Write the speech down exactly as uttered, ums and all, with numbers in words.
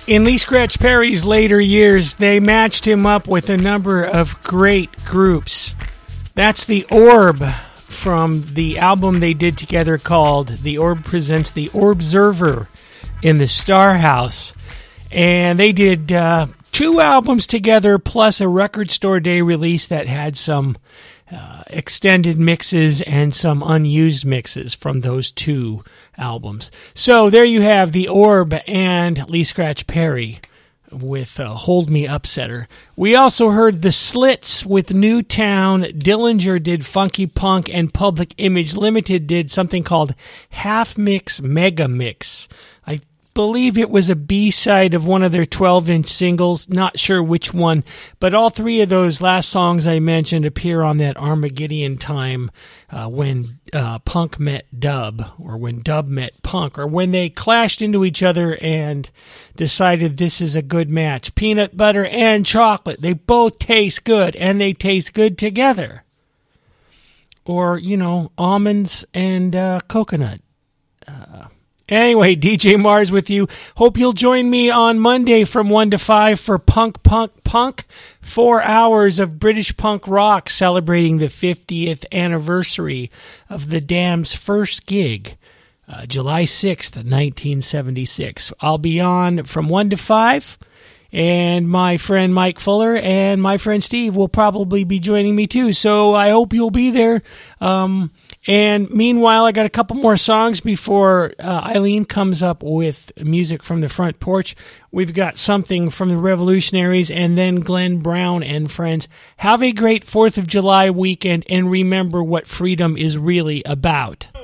In Lee Scratch Perry's later years, they matched him up with a number of great groups. That's the Orb from the album they did together called The Orb Presents the Orbserver in the Star House. And they did uh, two albums together plus a Record Store Day release that had some uh, extended mixes and some unused mixes from those two albums. So there you have the Orb and Lee Scratch Perry with uh, Hold Me Upsetter. We also heard the Slits with Newtown. Dillinger did Funky Punk, and Public Image Limited did something called Half Mix Mega Mix. I believe it was a B-side of one of their twelve-inch singles. Not sure which one, but all three of those last songs I mentioned appear on that Armageddon time uh, when uh, punk met dub, or when dub met punk, or when they clashed into each other and decided this is a good match. Peanut butter and chocolate, they both taste good, and they taste good together. Or, you know, almonds and uh, coconut. Uh Anyway, D J Mars with you. Hope you'll join me on Monday from one to five for Punk, Punk, Punk. Four hours of British punk rock celebrating the fiftieth anniversary of the Damned's first gig, uh, July sixth, nineteen seventy-six. I'll be on from one to five, and my friend Mike Fuller and my friend Steve will probably be joining me too, so I hope you'll be there. Um... And meanwhile, I got a couple more songs before uh, Eileen comes up with music from the front porch. We've got something from the Revolutionaries and then Glenn Brown and friends. Have a great fourth of July weekend, and remember what freedom is really about.